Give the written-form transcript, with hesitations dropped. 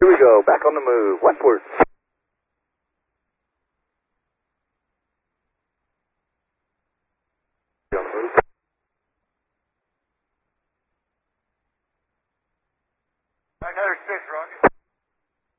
Here we go, back on the move, westward. On the move. Another 6, Roger.